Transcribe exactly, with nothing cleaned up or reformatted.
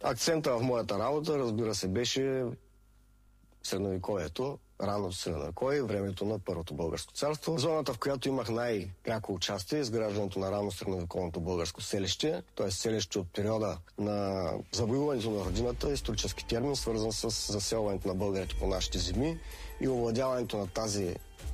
Акцента в моята работа, разбира се, беше средновековието, рано средновековие, времето на Първото българско царство. Зоната, в която имах най-пряко участие, изграждането на рано средновековното българско селище, т.е. селище от периода на завоюването на родината, исторически термин, свързан с заселването на българите по нашите земи и овладяването на тази